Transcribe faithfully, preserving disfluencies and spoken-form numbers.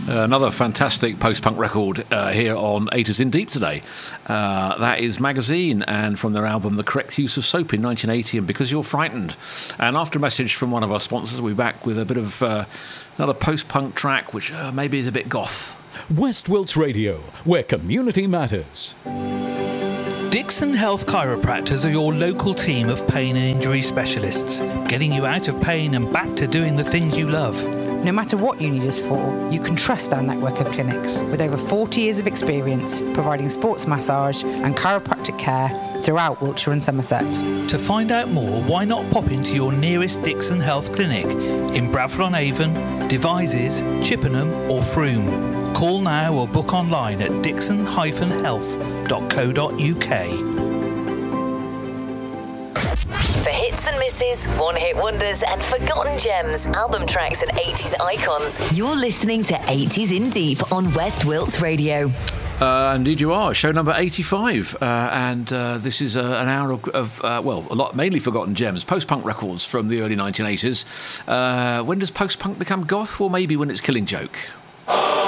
Another fantastic post-punk record uh, here on eighties in Deep today. Uh, that is Magazine, and from their album The Correct Use of Soap in nineteen eighty, and Because You're Frightened. And after a message from one of our sponsors, we'll be back with a bit of uh, another post-punk track, which uh, maybe is a bit goth. West Wilts Radio, where community matters. Dixon Health Chiropractors are your local team of pain and injury specialists, getting you out of pain and back to doing the things you love. No matter what you need us for, you can trust our network of clinics with over forty years of experience providing sports massage and chiropractic care throughout Wiltshire and Somerset. To find out more, why not pop into your nearest Dixon Health clinic in Bradford-on-Avon, Devizes, Chippenham or Frome. Call now or book online at dixon dash health dot co dot uk. For hits and misses, one-hit wonders and forgotten gems, album tracks and eighties icons, you're listening to eighties in Deep on West Wilts Radio. Uh, indeed you are. Show number eighty-five. Uh, and uh, this is uh, an hour of, of uh, well, a lot, mainly forgotten gems, post-punk records from the early nineteen eighties. Uh, when does post-punk become goth? Well, maybe when it's Killing Joke.